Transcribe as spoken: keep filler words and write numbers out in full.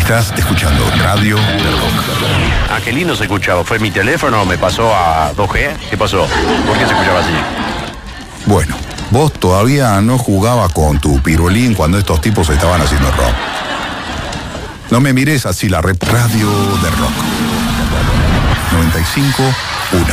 Estás escuchando Radio de Rock. Ah, qué lindo se escuchaba. ¿Fue mi teléfono? ¿Me pasó a dos G? ¿Qué pasó? ¿Por qué se escuchaba así? Bueno, vos todavía no jugabas con tu pirulín cuando estos tipos estaban haciendo rock. No me mires así, la rep Radio de Rock. noventa y cinco